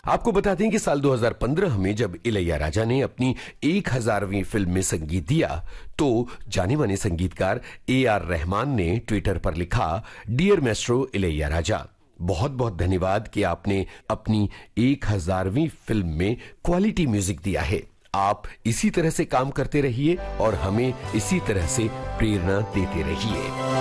आपको बता दें कि साल 2015 में जब इलैयाराजा ने अपनी 1000वीं फिल्म में संगीत दिया तो जाने माने संगीतकार AR रहमान ने ट्विटर पर लिखा, डियर मैस्ट्रो इलैयाराजा, बहुत बहुत धन्यवाद कि आपने अपनी 1000वीं फिल्म में क्वालिटी म्यूजिक दिया है। आप इसी तरह से काम करते रहिए और हमें इसी तरह से प्रेरणा देते रहिए।